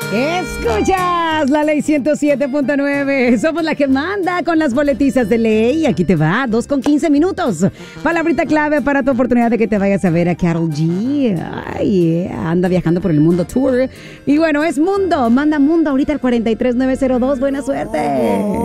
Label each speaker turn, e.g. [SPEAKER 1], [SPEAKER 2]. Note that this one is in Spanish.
[SPEAKER 1] Escuchas la ley 107.9. Somos la que manda con las boletizas de ley. Aquí te va, 2:15. Palabrita clave para tu oportunidad de que te vayas a ver a Karol G. Ay, anda viajando por el mundo tour. Y bueno, es Mundo. Manda Mundo ahorita al 43902. Buena suerte.